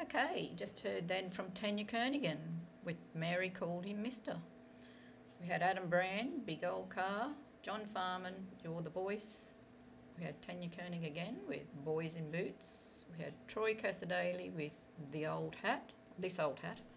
Okay, just heard then from Tanya Kernaghan with Mary Called Him Mister. We had Adam Brand, Big Old Car, John Farman, You're the Voice. We had Tanya Koenig again with Boys in Boots. We had Troy Cassadaly with This Old Hat.